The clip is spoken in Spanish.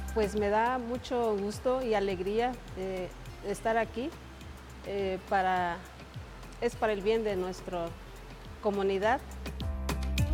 Pues me da mucho gusto y alegría estar aquí, eh, para, es para el bien de nuestra comunidad.